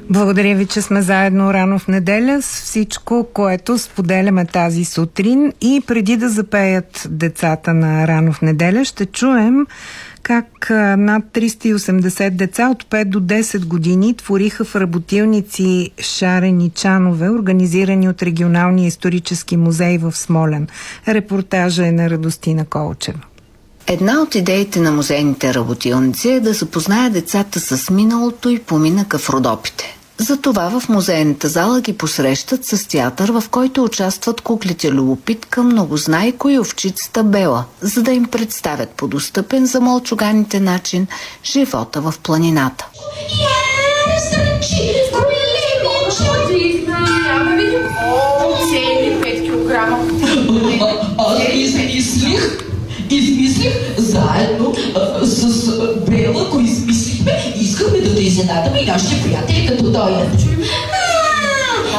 Благодаря ви, че сме заедно рано в неделя с всичко, което споделяме тази сутрин. И преди да запеят децата на рано в неделя, ще чуем как над 380 деца от 5 до 10 години твориха в работилници шарени чанове, организирани от Регионалния исторически музей в Смолян. Репортажа е на Радостина Колчева. Една от идеите на музейните работилници е да запознае децата с миналото и поминъка в Родопите. Затова в музейната зала ги посрещат с театър, в който участват куклите Любопитка, Многознайко и овчицата Бела, за да им представят по достъпен за мълчуганите начин живота в планината. Измислих заедно с Бела, го измислихме и искахме да изненадаме и нашите приятели, като дойдат.